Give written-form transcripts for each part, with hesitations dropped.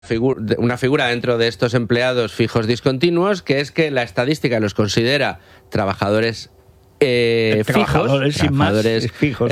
una figura dentro de estos empleados fijos discontinuos, que es que la estadística los considera trabajadores fijos,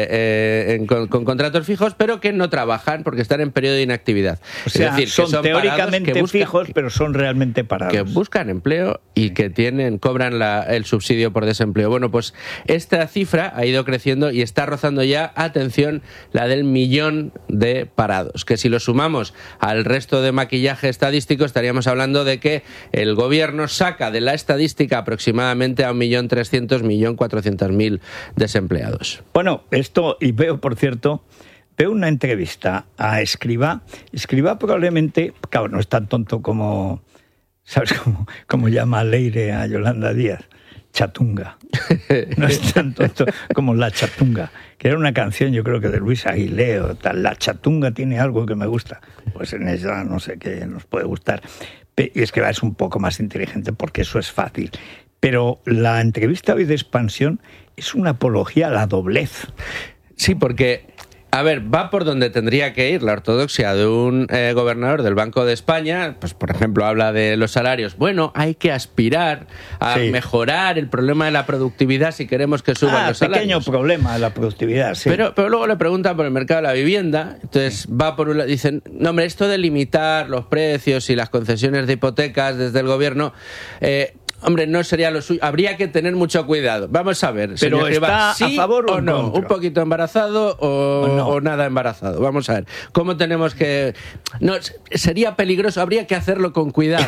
con contratos fijos, pero que no trabajan porque están en periodo de inactividad. O sea, es decir, son teóricamente fijos, pero son realmente parados. Que buscan empleo y que cobran el subsidio por desempleo. Bueno, pues esta cifra ha ido creciendo y está rozando ya, atención, la del 1.000.000 de parados. Que si lo sumamos al resto de maquillaje estadístico, estaríamos hablando de que el gobierno saca de la estadística aproximadamente a 1.300.000, 1.400.000 desempleados. Bueno, y veo, por cierto, una entrevista a Escrivá. Escrivá probablemente, claro, no es tan tonto como, ¿sabes cómo llama Leire a Yolanda Díaz? Chatunga. No es tan tonto como La Chatunga, que era una canción, yo creo que de Luis Aguilé o tal. La Chatunga tiene algo que me gusta. Pues en ella no sé qué nos puede gustar. Y Escrivá es un poco más inteligente porque eso es fácil. Pero la entrevista hoy de Expansión es una apología a la doblez. Sí, porque, a ver, va por donde tendría que ir la ortodoxia de un gobernador del Banco de España. Pues, por ejemplo, habla de los salarios. Bueno, hay que aspirar a mejorar el problema de la productividad si queremos que suban los salarios. Pequeño problema de la productividad, sí. Pero luego le preguntan por el mercado de la vivienda. Entonces va por un lado, dicen, no, hombre, esto de limitar los precios y las concesiones de hipotecas desde el gobierno... hombre, no sería lo suyo. Habría que tener mucho cuidado. Vamos a ver. Pero está ¿sí a favor o no? ¿Un poquito embarazado o nada embarazado? Vamos a ver. ¿Cómo tenemos que...? No, sería peligroso. Habría que hacerlo con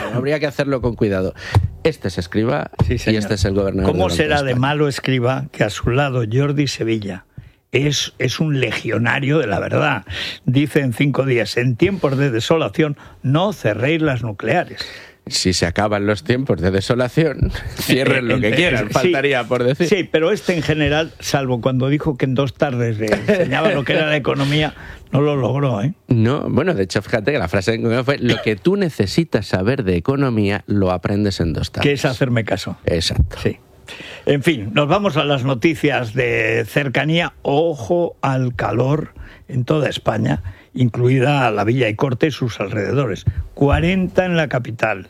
cuidado. Este es Escrivá y este es el gobernador. ¿Cómo será de malo Escrivá que a su lado Jordi Sevilla es un legionario de la verdad? Dice en 5 días, en tiempos de desolación, no cerréis las nucleares. Si se acaban los tiempos de desolación, cierren lo que quieran, faltaría por decir. Sí, pero en general, salvo cuando dijo que en 2 tardes le enseñaba lo que era la economía, no lo logró, ¿eh? No, bueno, de hecho, fíjate que la frase fue: lo que tú necesitas saber de economía lo aprendes en 2 tardes. Que es hacerme caso. Exacto. Sí. En fin, nos vamos a las noticias de cercanía. Ojo al calor en toda España, incluida la Villa y Corte y sus alrededores. 40 en la capital.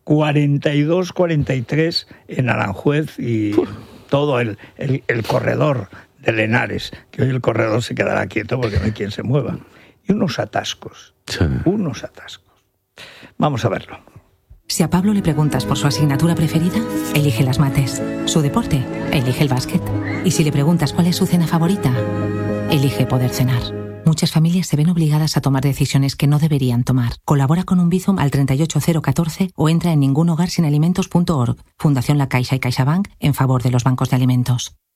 42, 43 en Aranjuez y todo el corredor de Lenares, que hoy el corredor se quedará quieto porque no hay quien se mueva. Y unos atascos. Vamos a verlo. Si a Pablo le preguntas por su asignatura preferida, elige las mates. Su deporte, elige el básquet. Y si le preguntas cuál es su cena favorita, elige poder cenar. Muchas familias se ven obligadas a tomar decisiones que no deberían tomar. Colabora con un Bizum al 38014 o entra en ningunhogarsinalimentos.org. Fundación La Caixa y CaixaBank en favor de los bancos de alimentos.